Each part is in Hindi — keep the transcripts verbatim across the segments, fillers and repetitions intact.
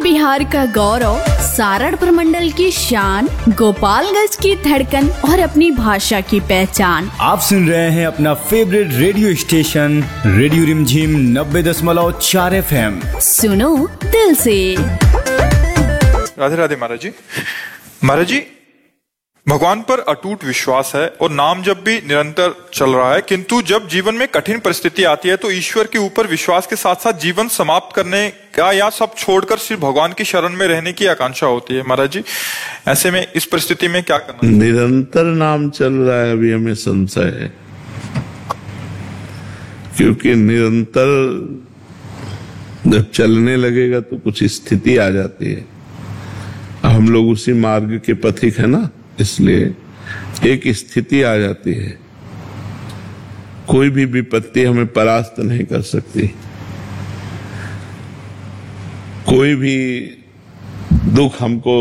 बिहार का गौरव, सारण प्रमंडल की शान, गोपालगंज की धड़कन और अपनी भाषा की पहचान। आप सुन रहे हैं अपना फेवरेट रेडियो स्टेशन रेडियो रिमझिम नब्बे दशमलव चार एफ एम। सुनो दिल से। राधे राधे महाराज जी। महाराज जी, भगवान पर अटूट विश्वास है और नाम जब भी निरंतर चल रहा है, किंतु जब जीवन में कठिन परिस्थिति आती है तो ईश्वर के ऊपर विश्वास के साथ साथ जीवन समाप्त करने का या सब छोड़कर सिर्फ भगवान की शरण में रहने की आकांक्षा होती है। महाराज जी, ऐसे में इस परिस्थिति में क्या करना? निरंतर नाम चल रहा है, अभी हमें संशय है, क्योंकि निरंतर जब चलने लगेगा तो कुछ स्थिति आ जाती है। हम लोग उसी मार्ग के पथिक है ना, इसलिए एक स्थिति आ जाती है। कोई भी विपत्ति हमें परास्त नहीं कर सकती, कोई भी दुख हमको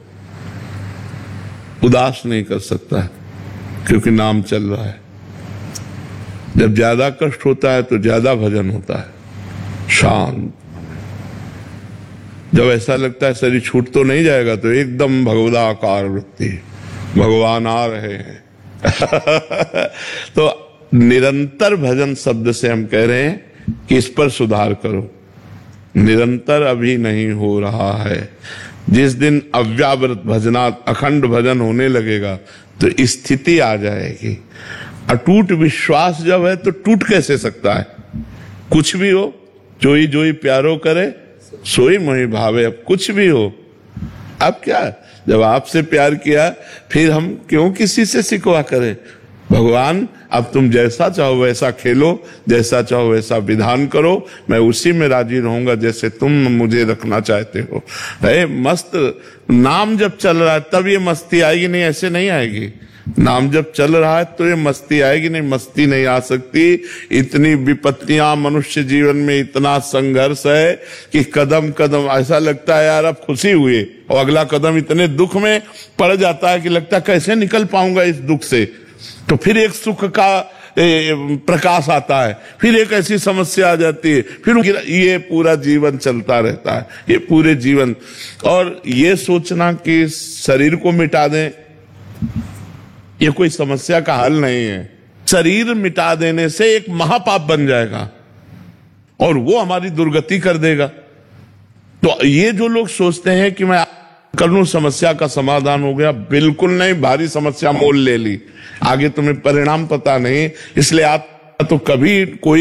उदास नहीं कर सकता, क्योंकि नाम चल रहा है। जब ज्यादा कष्ट होता है तो ज्यादा भजन होता है, शांत। जब ऐसा लगता है शरीर छूट तो नहीं जाएगा तो एकदम भगवदाकार वृत्ति, भगवान आ रहे हैं। तो निरंतर भजन शब्द से हम कह रहे हैं कि इस पर सुधार करो। निरंतर अभी नहीं हो रहा है। जिस दिन अव्यावृत भजनात् अखंड भजन होने लगेगा तो स्थिति आ जाएगी। अटूट विश्वास जब है तो टूट कैसे सकता है? कुछ भी हो, जोई जोई प्यारो करे सोई मोहि भावे। अब कुछ भी हो, अब क्या, जब आपसे प्यार किया फिर हम क्यों किसी से सिकवा करें? भगवान, अब तुम जैसा चाहो वैसा खेलो, जैसा चाहो वैसा विधान करो, मैं उसी में राजी रहूंगा जैसे तुम मुझे रखना चाहते हो। अरे मस्त नाम जब चल रहा है तब ये मस्ती आएगी, नहीं ऐसे नहीं आएगी। नाम जब चल रहा है तो ये मस्ती आएगी, नहीं मस्ती नहीं आ सकती। इतनी विपत्तियां मनुष्य जीवन में, इतना संघर्ष है कि कदम कदम ऐसा लगता है यार अब खुशी हुई, और अगला कदम इतने दुख में पड़ जाता है कि लगता है कैसे निकल पाऊंगा इस दुख से। तो फिर एक सुख का ए, प्रकाश आता है, फिर एक ऐसी समस्या आ जाती है, फिर ये पूरा जीवन चलता रहता है, ये पूरे जीवन। और ये सोचना कि शरीर को मिटा दें, ये कोई समस्या का हल नहीं है। शरीर मिटा देने से एक महापाप बन जाएगा और वो हमारी दुर्गति कर देगा। तो ये जो लोग सोचते हैं कि मैं कर लूं समस्या का समाधान हो गया, बिल्कुल नहीं। भारी समस्या मोल ले ली, आगे तुम्हें परिणाम पता नहीं, इसलिए आप तो कभी कोई